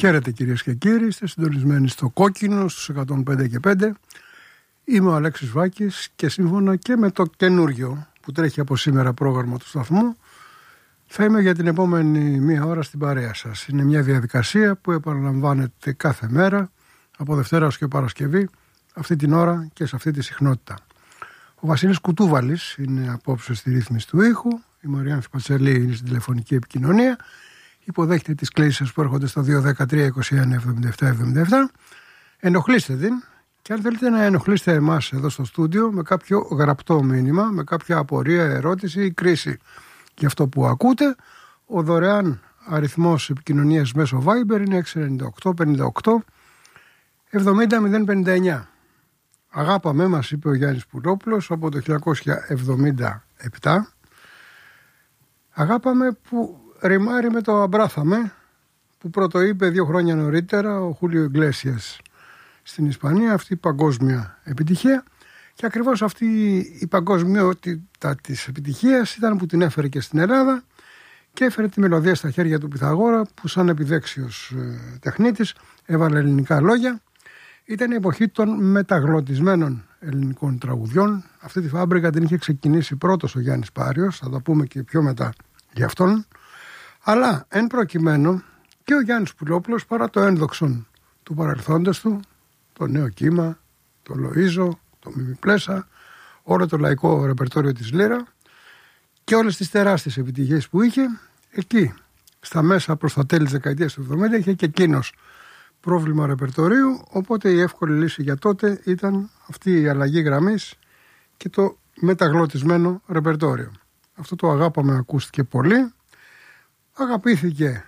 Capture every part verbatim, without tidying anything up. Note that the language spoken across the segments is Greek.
Χαίρετε κυρίες και κύριοι, είστε συντονισμένοι στο Κόκκινο στους εκατόν πέντε και πέντε. Είμαι ο Αλέξης Βάκης και σύμφωνα και με το καινούριο που τρέχει από σήμερα πρόγραμμα του σταθμού, θα είμαι για την επόμενη μία ώρα στην παρέα σας. Είναι μια διαδικασία που επαναλαμβάνεται κάθε μέρα, από Δευτέρα ως και Παρασκευή, αυτή την ώρα και σε αυτή τη συχνότητα. Ο Βασίλης Κουτούβαλης είναι απόψε στη ρύθμιση του ήχου, η Μαριάννα Πατσελή είναι στην τηλεφωνική επικοινωνία. Υποδέχεται τις κλήσεις που έρχονται στο δύο ένα τρία είκοσι ένα εβδομήντα επτά εβδομήντα επτά. Ενοχλήστε την και αν θέλετε να ενοχλήσετε εμάς εδώ στο στούντιο με κάποιο γραπτό μήνυμα, με κάποια απορία, ερώτηση ή κρίση για αυτό που ακούτε, ο δωρεάν αριθμός επικοινωνίας μέσω Viber είναι έξι εννιά οκτώ πενήντα οκτώ εβδομήντα μηδέν πενήντα εννιά. Αγάπαμε, μας είπε ο Γιάννης Πουλόπουλος από το χίλια εννιακόσια εβδομήντα επτά. Αγάπαμε που ρημάρει με το αμπράθαμε που πρώτο είπε δύο χρόνια νωρίτερα ο Χούλιο Ιγκλέσιας στην Ισπανία, αυτή η παγκόσμια επιτυχία, και ακριβώς αυτή η παγκοσμιότητα της επιτυχίας ήταν που την έφερε και στην Ελλάδα και έφερε τη μελωδία στα χέρια του Πυθαγόρα που σαν επιδέξιος ε, τεχνίτης έβαλε ελληνικά λόγια. Ήταν η εποχή των μεταγλωτισμένων ελληνικών τραγουδιών. Αυτή τη φάμπρικα την είχε ξεκινήσει πρώτος ο Γιάννης Πάριος, θα τα πούμε και πιο μετά για αυτόν. Αλλά εν προκειμένου και ο Γιάννης Πουλόπουλος, παρά το ένδοξον του παρελθόντος του, το νέο κύμα, το Λοΐζο, το Μιμιπλέσα, όλο το λαϊκό ρεπερτόριο της Λύρα και όλες τις τεράστιες επιτυχίες που είχε, εκεί στα μέσα προς τα τέλη της δεκαετίας του εβδομήντα είχε και εκείνος πρόβλημα ρεπερτορίου, οπότε η εύκολη λύση για τότε ήταν αυτή η αλλαγή γραμμής και το μεταγλωτισμένο ρεπερτόριο. Αυτό το αγάπαμε, ακούστηκε πολύ. Αγαπήθηκε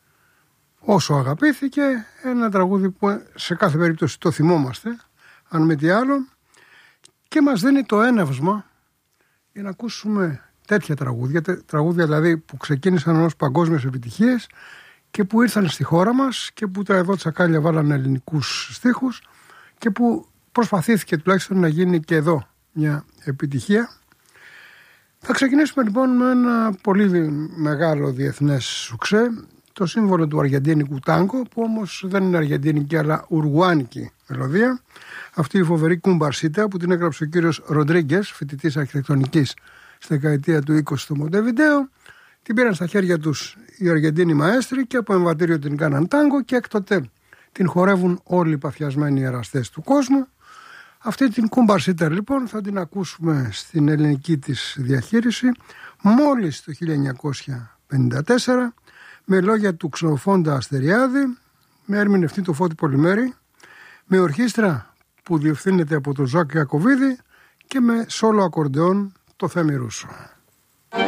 όσο αγαπήθηκε, ένα τραγούδι που σε κάθε περίπτωση το θυμόμαστε, αν με τι άλλο, και μας δίνει το έναυσμα για να ακούσουμε τέτοια τραγούδια, τραγούδια δηλαδή που ξεκίνησαν ως παγκόσμιες επιτυχίες και που ήρθαν στη χώρα μας και που τα εδώ τσακάλια βάλανε ελληνικούς στίχους και που προσπαθήθηκε τουλάχιστον να γίνει και εδώ μια επιτυχία. Θα ξεκινήσουμε λοιπόν με ένα πολύ μεγάλο διεθνές σουξέ, το σύμβολο του αργεντίνικου τάγκο, που όμως δεν είναι αργεντίνικη αλλά ουρουάνικη μελωδία. Αυτή η φοβερή κουμπαρσίτα που την έγραψε ο κύριος Ροντρίγκες, φοιτητής αρχιτεκτονικής στη δεκαετία του είκοσι στο Μοντεβιντέο. Την πήραν στα χέρια τους οι Αργεντίνοι μαέστροι και από εμβατήριο την κάναν τάγκο και έκτοτε την χορεύουν όλοι οι παθιασμένοι εραστές του κόσμου. Αυτή την κουμπαρσίτα λοιπόν θα την ακούσουμε στην ελληνική της διαχείριση μόλις το χίλια εννιακόσια πενήντα τέσσερα με λόγια του Ξενοφόντα Αστεριάδη, με ερμηνευτή το Φώτη Πολυμέρη, με ορχήστρα που διευθύνεται από τον Ζάκη Ιακωβίδη και με σόλο ακορντεόν το Θέμη Ρούσο.